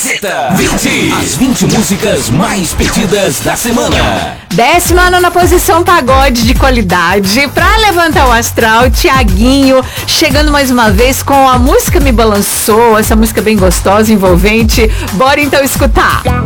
Gazeta 20. As 20 músicas mais pedidas da semana. 19ª posição, pagode de qualidade. Pra levantar o astral, Thiaguinho chegando mais uma vez com a música Me Balançou. Essa música bem gostosa, envolvente. Bora então escutar.